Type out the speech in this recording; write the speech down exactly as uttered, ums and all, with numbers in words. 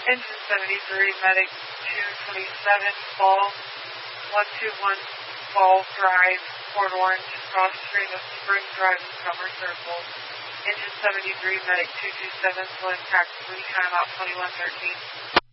Engine seventy-three, Medic two twenty-seven, Falls, one two one, Falls Drive, Port Orange, cross stream of Spring Drive and Summer Circle. Engine seventy-three, Medic two two seven, Select taxi, time out twenty-one thirteen.